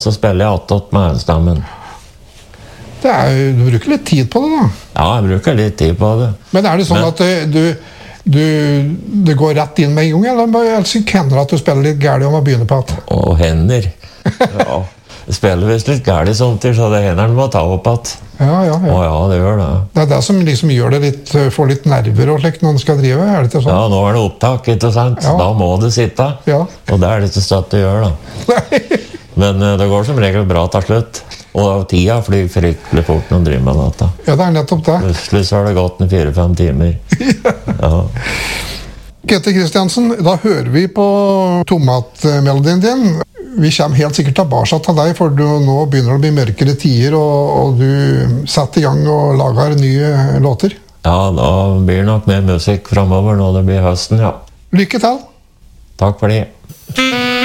så spiller jeg attåt med helstammen. Du bruker litt tid på det da. Ja, jeg bruker litt tid på det. Men det sånn at det går rett inn med en gang, eller hender det at du spiller litt gærlig om å begynne på at? Og hender. Ja. Jeg spiller visst litt gærlig samtidig, så det hender må ta opp at. Ja. Å ja, det gjør det. Det det som liksom gjør det litt, får litt nerver og slik når man skal drive, det ikke sånn? Ja, nå det opptak, ikke sant? Ja. Da må det sitte. Ja. Og det det ikke støtt å gjøre, da. Men det går som regel bra til slutt. Og tida flyr fryktelig fort når man driver med dette. Ja, det nettopp det. Plutselig så har det gått 4-5 timer. Ja. Ketil Kristiansen, da hører vi på tomatmelodien din. Vi kommer helt sikkert tilbake til deg, for nå begynner det å bli mørkere tider, og du setter i gang og lager nye låter. Ja, da blir det nok mer musikk fremover når det blir høsten, ja. Lykke til! Takk for det.